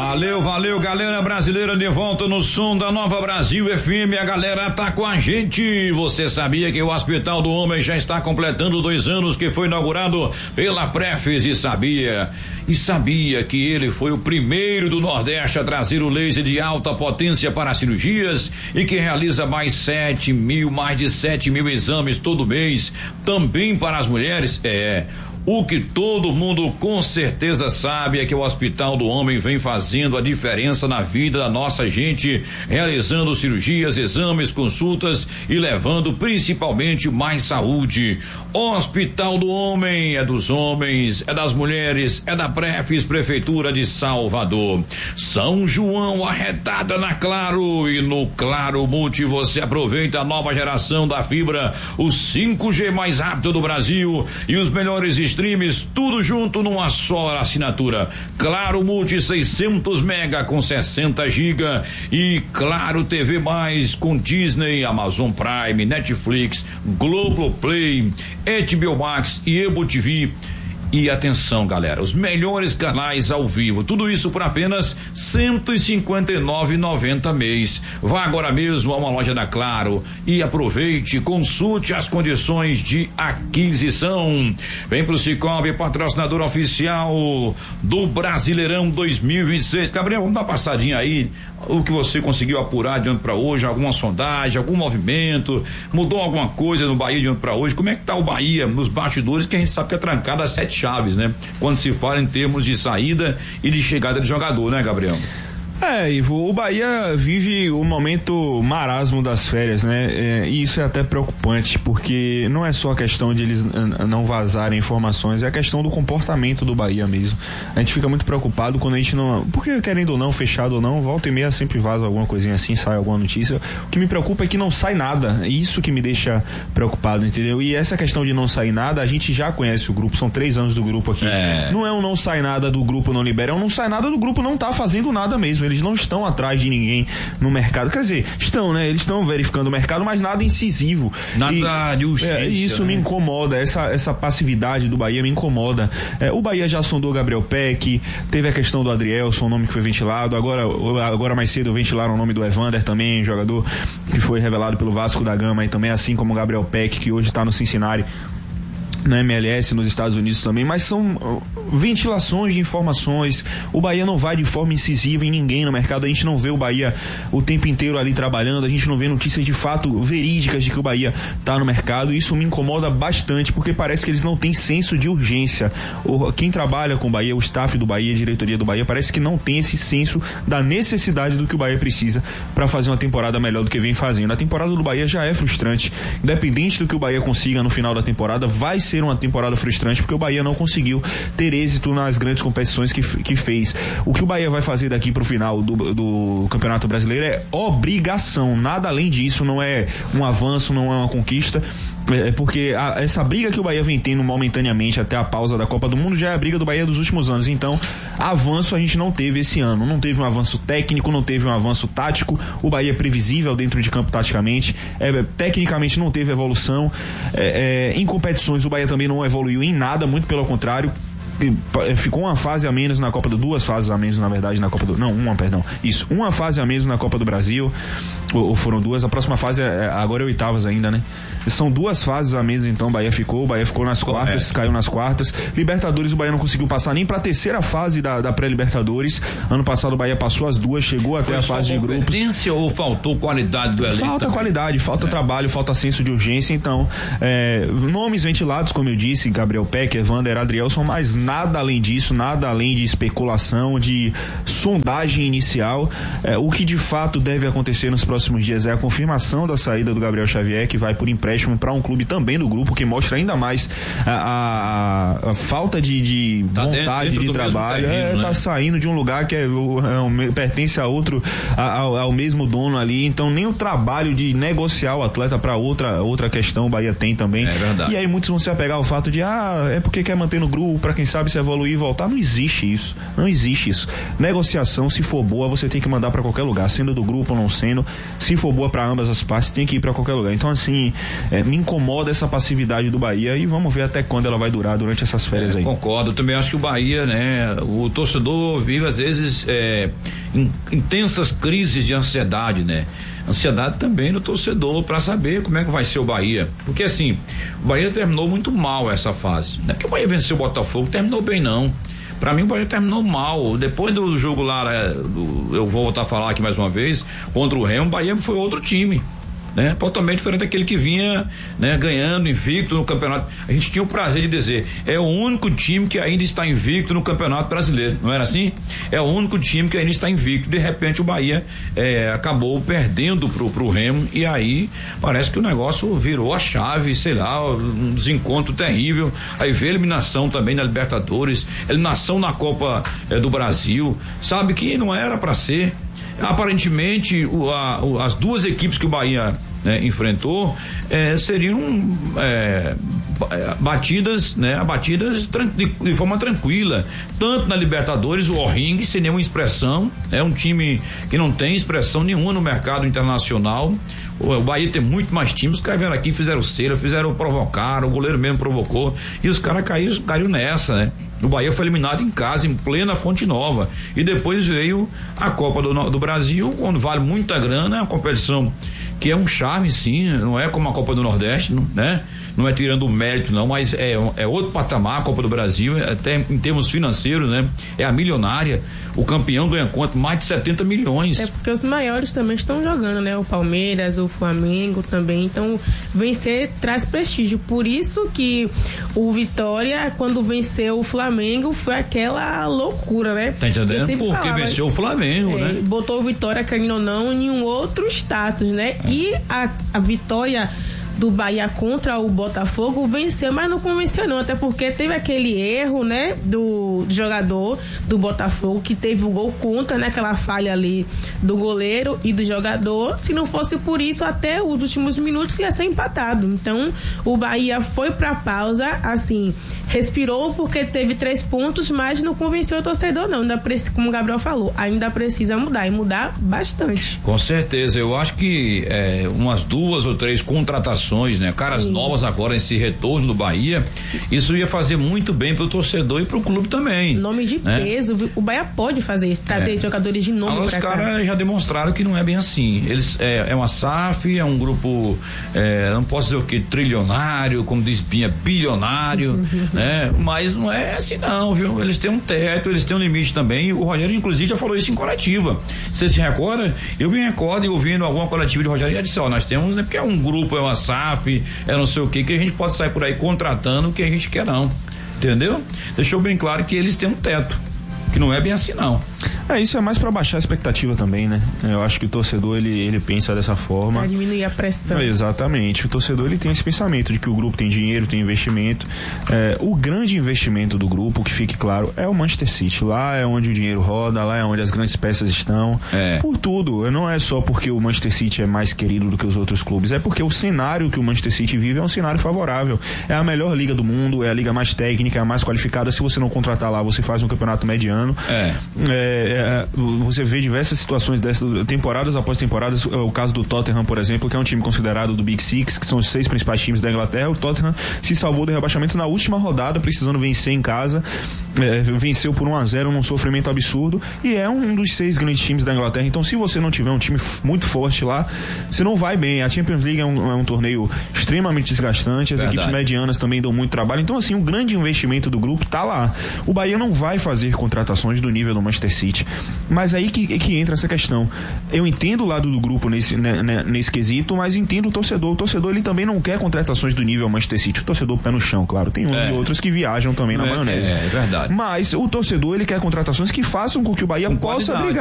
Valeu, galera brasileira, de volta no som da Nova Brasil FM. A galera tá com a gente. Você sabia que o Hospital do Homem já está completando 2 anos que foi inaugurado pela Prefis e sabia que ele foi o primeiro do Nordeste a trazer o laser de alta potência para cirurgias e que realiza mais de 7 mil exames todo mês, também para as mulheres? O que todo mundo com certeza sabe é que o Hospital do Homem vem fazendo a diferença na vida da nossa gente, realizando cirurgias, exames, consultas e levando principalmente mais saúde. Hospital do Homem é dos homens, é das mulheres, é da Prefis, Prefeitura de Salvador. São João arretada na Claro, e no Claro Multi você aproveita a nova geração da fibra, o 5G mais rápido do Brasil e os melhores streams, tudo junto numa só assinatura. Claro Multi 600 mega com 60 giga e Claro TV Mais com Disney, Amazon Prime, Netflix, Globoplay, HBO Max e Ebo TV. E atenção, galera, os melhores canais ao vivo, tudo isso por apenas R$159,90 mês. Vá agora mesmo a uma loja da Claro e aproveite, consulte as condições de aquisição. Vem pro Cicobi, patrocinador oficial do Brasileirão 2026. Gabriel, vamos dar uma passadinha aí, o que você conseguiu apurar de ontem para hoje, alguma sondagem, algum movimento, mudou alguma coisa no Bahia de ontem para hoje? Como é que tá o Bahia nos bastidores, que a gente sabe que é trancado às 7 chaves, né? Quando se fala em termos de saída e de chegada de jogador, né, Gabriel? Ivo, o Bahia vive o momento marasmo das férias, né? E isso é até preocupante, porque não é só a questão de eles não vazarem informações, é a questão do comportamento do Bahia mesmo. A gente fica muito preocupado quando a gente não... Porque querendo ou não, fechado ou não, volta e meia sempre vaza alguma coisinha assim, sai alguma notícia. O que me preocupa é que não sai nada, isso que me deixa preocupado, entendeu? E essa questão de não sair nada, a gente já conhece o grupo, são 3 anos do grupo aqui. Não é um não sai nada do grupo não libera, é um não sai nada do grupo não tá fazendo nada mesmo. Eles não estão atrás de ninguém no mercado. Quer dizer, estão, né? Eles estão verificando o mercado, mas nada incisivo. Nada de urgência. Isso, né? Me incomoda. Essa passividade do Bahia me incomoda. O Bahia já sondou Gabriel Peck, teve a questão do Adrielson, o nome que foi ventilado. Agora mais cedo ventilaram o nome do Evander também, jogador que foi revelado pelo Vasco da Gama, e também assim como o Gabriel Peck, que hoje está no Cincinnati, na MLS, nos Estados Unidos também, mas são ventilações de informações. O Bahia não vai de forma incisiva em ninguém no mercado, a gente não vê o Bahia o tempo inteiro ali trabalhando, a gente não vê notícias de fato verídicas de que o Bahia tá no mercado, e isso me incomoda bastante, porque parece que eles não têm senso de urgência. Quem trabalha com o Bahia, o staff do Bahia, a diretoria do Bahia, parece que não tem esse senso da necessidade do que o Bahia precisa para fazer uma temporada melhor do que vem fazendo. A temporada do Bahia já é frustrante, independente do que o Bahia consiga no final da temporada, vai ser uma temporada frustrante, porque o Bahia não conseguiu ter êxito nas grandes competições que fez. O que o Bahia vai fazer daqui pro final do Campeonato Brasileiro é obrigação, nada além disso, não é um avanço, não é uma conquista. Porque essa briga que o Bahia vem tendo momentaneamente até a pausa da Copa do Mundo já é a briga do Bahia dos últimos anos. Então, avanço a gente não teve esse ano. Não teve um avanço técnico, não teve um avanço tático. O Bahia é previsível dentro de campo taticamente. Tecnicamente não teve evolução. Em competições o Bahia também não evoluiu em nada, muito pelo contrário. Ficou uma fase a menos na Copa duas fases a menos, na verdade, na Copa uma fase a menos na Copa do Brasil, ou foram duas. A próxima fase agora é oitavas ainda, né? São 2 fases a menos, então o Bahia ficou nas quartas, caiu nas quartas. Libertadores o Bahia não conseguiu passar nem pra terceira fase da pré-Libertadores. Ano passado o Bahia passou as 2, chegou até a fase de grupos. Ou faltou qualidade do elenco? Falta qualidade, falta trabalho, falta senso de urgência. Então, nomes ventilados, como eu disse, Gabriel Peck, Evander, Adrielson, mas nada além disso, nada além de especulação, de sondagem inicial. O que de fato deve acontecer nos próximos dias é a confirmação da saída do Gabriel Xavier, que vai por empréstimo para um clube também do grupo, que mostra ainda mais a falta de vontade de trabalho. Tá saindo de um lugar que pertence a outro, ao mesmo dono ali, então nem o trabalho de negociar o atleta para outra questão o Bahia tem também. É verdade. E aí muitos vão se apegar ao fato de é porque quer manter no grupo, para quem sabe sabe se evoluir e voltar. Não existe isso. Negociação, se for boa, você tem que mandar pra qualquer lugar, sendo do grupo ou não sendo. Se for boa pra ambas as partes, tem que ir pra qualquer lugar. Então, assim, me incomoda essa passividade do Bahia e vamos ver até quando ela vai durar durante essas férias aí. Concordo, eu também acho que o Bahia, né, o torcedor vive às vezes intensas crises de ansiedade, né? Ansiedade também no torcedor para saber como é que vai ser o Bahia, porque assim, o Bahia terminou muito mal essa fase, não é que o Bahia venceu o Botafogo, terminou bem não. Pra mim o Bahia terminou mal. Depois do jogo lá, eu vou voltar a falar aqui mais uma vez, contra o Remo, o Bahia foi outro time, né? Totalmente diferente daquele que vinha, né, ganhando, invicto no campeonato. A gente tinha o prazer de dizer, é o único time que ainda está invicto no Campeonato Brasileiro, não era assim? É o único time que ainda está invicto. De repente o Bahia acabou perdendo pro Remo e aí parece que o negócio virou a chave, sei lá, um desencontro terrível. Aí veio a eliminação também na Libertadores, eliminação na Copa do Brasil, sabe que não era para ser. Aparentemente as duas equipes que o Bahia enfrentou seriam batidas de forma tranquila, tanto na Libertadores, o O'Ring sem nenhuma expressão, é um time que não tem expressão nenhuma no mercado internacional. O Bahia tem muito mais times, os caras vieram aqui, fizeram cera, provocaram, o goleiro mesmo provocou e os caras caíram nessa, né? O Bahia foi eliminado em casa, em plena Fonte Nova, e depois veio a Copa do Brasil, onde vale muita grana, é uma competição que é um charme, sim, não é como a Copa do Nordeste, né? Não é tirando o mérito não, mas é outro patamar a Copa do Brasil, até em termos financeiros, né? É a milionária, o campeão ganha quanto? Mais de 70 milhões. É porque os maiores também estão jogando, né? O Palmeiras, o Flamengo também, então vencer traz prestígio, por isso que o Vitória, quando venceu o Flamengo, foi aquela loucura, né? Tá entendendo? Porque venceu o Flamengo, né? Botou o Vitória, querendo ou não, em um outro status, né? E a vitória do Bahia contra o Botafogo venceu, mas não convenceu não, até porque teve aquele erro, né, do jogador do Botafogo, que teve o gol contra, né, aquela falha ali do goleiro e do jogador. Se não fosse por isso, até os últimos minutos ia ser empatado. Então o Bahia foi pra pausa, assim, respirou porque teve 3 pontos, mas não convenceu o torcedor não, ainda como o Gabriel falou, ainda precisa mudar e mudar bastante. Com certeza, eu acho que umas 2 ou 3 contratações, né? Caras novas agora, esse retorno do Bahia, isso ia fazer muito bem pro torcedor e pro clube também. Nome de peso, o Bahia pode fazer, trazer jogadores de nome pra cá. Os caras já demonstraram que não é bem assim. Eles, é uma SAF, é um grupo, não posso dizer o que, trilionário, como diz Binha, bilionário, né? Mas não é assim não, viu? Eles têm um teto, eles têm um limite também. O Rogério, inclusive, já falou isso em coletiva. Você se recorda? Eu me recordo e ouvindo alguma coletiva de Rogério, já disse, nós temos, né? Porque é um grupo, é uma SAF, não sei o que a gente pode sair por aí contratando o que a gente quer não, entendeu? Deixou bem claro que eles têm um teto, que não é bem assim não. Isso é mais pra baixar a expectativa também, né? Eu acho que o torcedor, ele pensa dessa forma. Pra diminuir a pressão. Exatamente. O torcedor, ele tem esse pensamento de que o grupo tem dinheiro, tem investimento. O grande investimento do grupo, que fique claro, é o Manchester City. Lá é onde o dinheiro roda, lá é onde as grandes peças estão. Por tudo. Não é só porque o Manchester City é mais querido do que os outros clubes, é porque o cenário que o Manchester City vive é um cenário favorável. É a melhor liga do mundo, é a liga mais técnica, é a mais qualificada. Se você não contratar lá, você faz um campeonato mediano. Você vê diversas situações dessas, temporadas após temporadas. O caso do Tottenham, por exemplo, que é um time considerado do Big Six, que são os 6 principais times da Inglaterra. O Tottenham se salvou do rebaixamento na última rodada, precisando vencer em casa. Venceu por 1-0 num sofrimento absurdo e é um dos 6 grandes times da Inglaterra. Então, se você não tiver um time muito forte lá, você não vai bem. A Champions League é um torneio extremamente desgastante, as equipes medianas também dão muito trabalho. Então, assim, o grande investimento do grupo tá lá. O Bahia não vai fazer contratações do nível do Manchester City, mas aí que entra essa questão. Eu entendo o lado do grupo nesse quesito, mas entendo o torcedor. O torcedor, ele também não quer contratações do nível Manchester City. O torcedor pé no chão, claro. Tem uns e outros que viajam também na maionese. É verdade. Mas o torcedor, ele quer contratações que façam com que o Bahia possa brigar